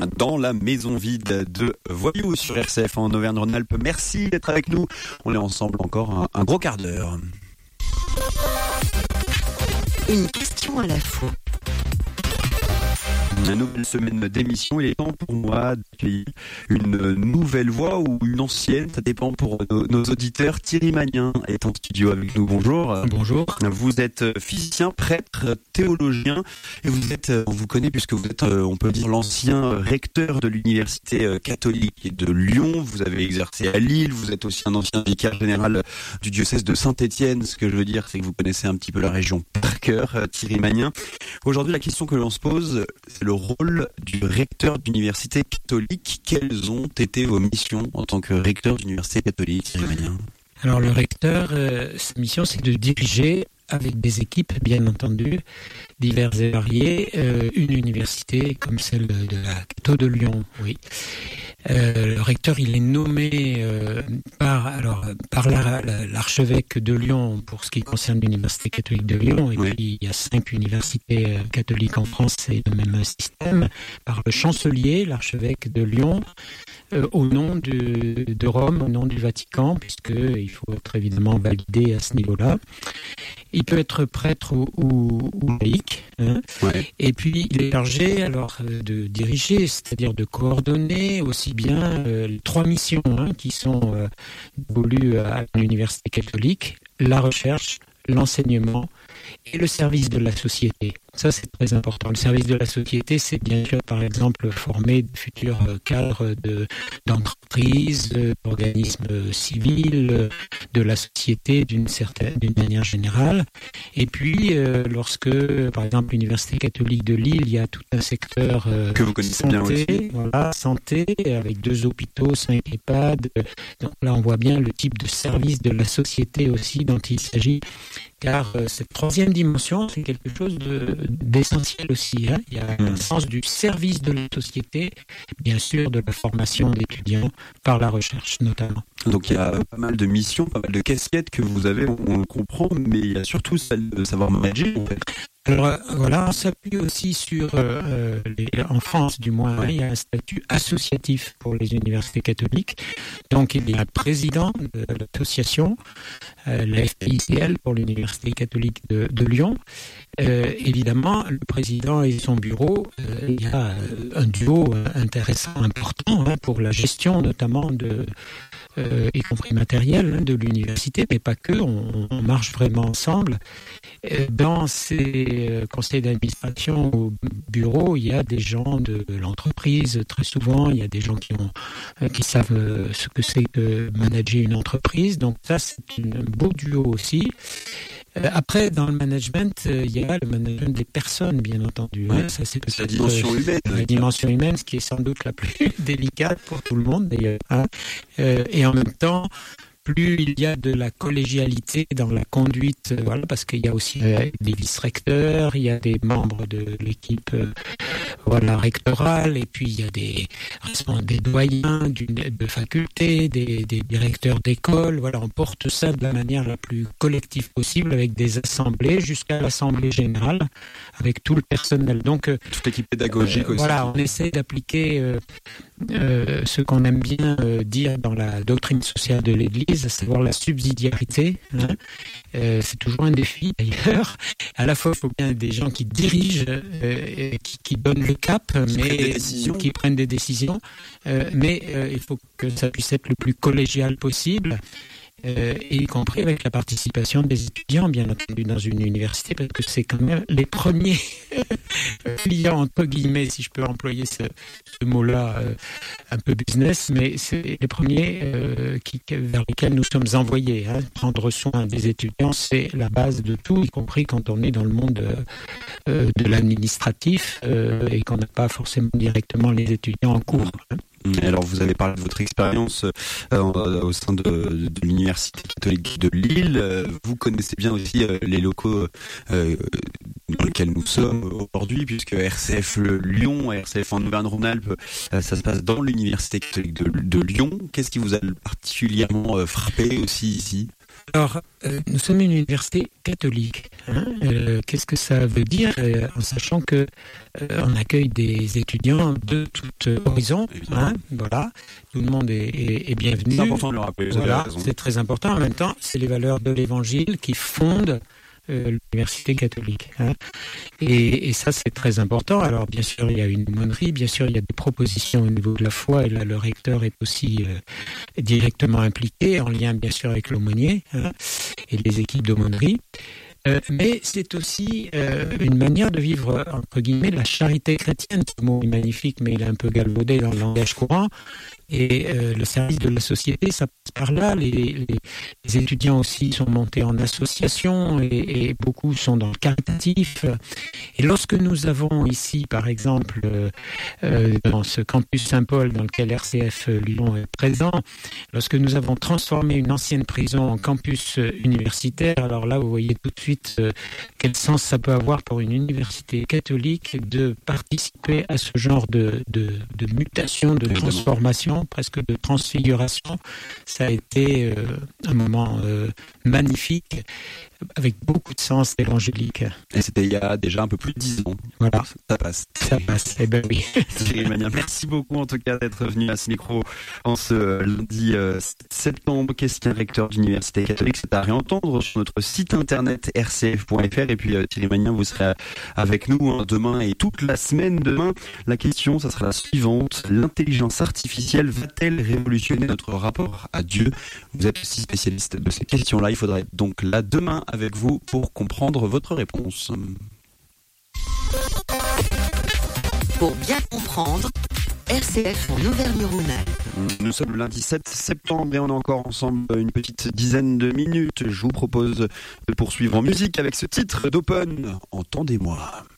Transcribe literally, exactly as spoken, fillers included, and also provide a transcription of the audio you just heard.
dans la maison vide de Voyou sur R C F en Auvergne-Rhône-Alpes. Merci d'être avec nous. On est ensemble encore un, un gros quart d'heure. Une question à la fois. Une nouvelle semaine d'émission, il est temps pour moi d'accueillir une nouvelle voix ou une ancienne, ça dépend pour nos, nos auditeurs. Thierry Magnin est en studio avec nous, bonjour. Bonjour. Vous êtes physicien, prêtre, théologien et vous êtes, on vous connaît puisque vous êtes, on peut dire, l'ancien recteur de l'université catholique de Lyon. Vous avez exercé à Lille, vous êtes aussi un ancien vicaire général du diocèse de Saint-Étienne. Ce que je veux dire, c'est que vous connaissez un petit peu la région par cœur, Thierry Magnin. Aujourd'hui, la question que l'on se pose, c'est le rôle du recteur d'université catholique. Quelles ont été vos missions en tant que recteur d'université catholique, Thierry Magnin ? Alors le recteur, euh, sa mission c'est de diriger avec des équipes bien entendu, diverses et variées, euh, une université comme celle de, de la Catho de Lyon, oui. Euh, le recteur, il est nommé euh, par alors par la, la, l'archevêque de Lyon pour ce qui concerne l'université catholique de Lyon, et oui. Puis il y a cinq universités euh, catholiques en France, c'est le même système, par le chancelier, l'archevêque de Lyon, euh, au nom de, de Rome, au nom du Vatican, puisque il faut être évidemment validé à ce niveau-là. Il peut être prêtre ou, ou, ou laïque, hein. Ouais. Et puis il est chargé alors de diriger, c'est-à-dire de coordonner aussi bien euh, les trois missions hein, qui sont euh, voulues à l'université catholique, la recherche, l'enseignement et le service de la société. Ça, c'est très important. Le service de la société, c'est bien sûr, par exemple, former de futurs cadres de, d'entreprises, d'organismes civils, de la société d'une certaine, d'une manière générale. Et puis, euh, lorsque, par exemple, l'Université catholique de Lille, il y a tout un secteur euh, que vous connaissez santé, bien aussi. Voilà, santé, avec deux hôpitaux, cinq EHPAD. Donc là, on voit bien le type de service de la société aussi dont il s'agit. Car euh, cette troisième dimension, c'est quelque chose de, d'essentiel aussi. Hein. Il y a un sens du service de la société, bien sûr de la formation d'étudiants, par la recherche notamment. Donc il y a pas mal de missions, pas mal de casquettes que vous avez, on, on le comprend, mais il y a surtout celle de savoir manager en fait. Alors voilà, on s'appuie aussi sur, euh, les, en France du moins, ouais. Hein, il y a un statut associatif pour les universités catholiques. Donc il y a un président de l'association, euh, la F P I C L pour l'Université catholique de, de Lyon. Euh, évidemment, le président et son bureau, euh, il y a un duo intéressant, important hein, pour la gestion notamment de... Euh, y compris matériel hein, de l'université, mais pas que, on, on marche vraiment ensemble. Euh, dans ces euh, conseils d'administration au bureau, il y a des gens de, de l'entreprise, très souvent, il y a des gens qui, ont, euh, qui savent euh, ce que c'est que manager une entreprise, donc ça c'est un beau duo aussi. Euh, après, dans le management, euh, il y a le management des personnes, bien entendu. Ouais, hein. Ça, c'est la dimension humaine. La ouais. dimension humaine, ce qui est sans doute la plus délicate pour tout le monde, d'ailleurs. Hein. Euh, et en même temps, plus il y a de la collégialité dans la conduite, euh, voilà, parce qu'il y a aussi euh, des vice-recteurs, il y a des membres de l'équipe euh, voilà, rectorale, et puis il y a des, des doyens d'une, de faculté, des, des directeurs d'école. Voilà, on porte ça de la manière la plus collective possible, avec des assemblées jusqu'à l'assemblée générale, avec tout le personnel. Donc, euh, toute l'équipe pédagogique euh, aussi. Voilà, on essaie d'appliquer euh, euh, ce qu'on aime bien euh, dire dans la doctrine sociale de l'Église, à savoir la subsidiarité. Hein. Euh, c'est toujours un défi d'ailleurs. À la fois, il faut bien des gens qui dirigent, euh, qui, qui donnent le cap, qui mais prennent qui prennent des décisions. Euh, mais euh, il faut que ça puisse être le plus collégial possible. Euh, y compris avec la participation des étudiants, bien entendu, dans une université, parce que c'est quand même les premiers clients, entre guillemets, si je peux employer ce, ce mot-là, euh, un peu business, mais c'est les premiers euh, qui, vers lesquels nous sommes envoyés. Hein. Prendre soin des étudiants, c'est la base de tout, y compris quand on est dans le monde euh, de l'administratif euh, et qu'on n'a pas forcément directement les étudiants en cours. Hein. Alors vous avez parlé de votre expérience euh, au sein de, de l'Université catholique de Lille. Vous connaissez bien aussi euh, les locaux euh, dans lesquels nous sommes aujourd'hui, puisque R C F Lyon, R C F en Auvergne-Rhône-Alpes, euh, ça se passe dans l'Université catholique de, de Lyon. Qu'est-ce qui vous a particulièrement euh, frappé aussi ici ? Alors, euh, nous sommes une université catholique. Hein. Euh, qu'est-ce que ça veut dire euh, en sachant que euh, on accueille des étudiants de tout euh, horizon. Hein, voilà, tout le monde est, est, est bienvenu. C'est important de le rappeler. Voilà, c'est très important. En même temps, c'est les valeurs de l'Évangile qui fondent Euh, l'université catholique. Hein. Et, et ça, c'est très important. Alors, bien sûr, il y a une aumônerie, bien sûr, il y a des propositions au niveau de la foi, et là, le recteur est aussi euh, directement impliqué, en lien, bien sûr, avec l'aumônier hein, et les équipes d'aumônerie. Euh, mais c'est aussi euh, une manière de vivre, entre guillemets, la charité chrétienne. Ce mot est magnifique, mais il est un peu galvaudé dans le langage courant. Et euh, le service de la société, ça passe par là. Les, les, les étudiants aussi sont montés en association et, et beaucoup sont dans le caritatif. Et lorsque nous avons ici, par exemple, euh, euh, dans ce campus Saint-Paul dans lequel R C F Lyon est présent, lorsque nous avons transformé une ancienne prison en campus universitaire, alors là, vous voyez tout de suite euh, quel sens ça peut avoir pour une université catholique de participer à ce genre de, de, de mutation, de transformation, presque de transfiguration. Ça a été euh, un moment euh, magnifique, avec beaucoup de sens évangélique. Et c'était il y a déjà un peu plus de dix ans. Voilà. Ça passe. Ça passe, eh ben oui. Thierry Magnin, merci beaucoup en tout cas d'être venu à ce micro en ce lundi euh, septembre. Qu'est-ce qu'un recteur d'université catholique? C'est à réentendre sur notre site internet r c f point f r. Et puis euh, Thierry Magnin, vous serez avec nous hein, demain et toute la semaine demain. La question, ça sera la suivante. L'intelligence artificielle va-t-elle révolutionner notre rapport à Dieu? Vous êtes aussi spécialiste de ces questions-là. Il faudra être donc là demain avec vous pour comprendre votre réponse. Pour bien comprendre, R C F en Auvergne-Rhône-Alpes. Nous sommes le lundi sept septembre et on est encore ensemble une petite dizaine de minutes. Je vous propose de poursuivre en musique avec ce titre d'Open, Entendez-moi.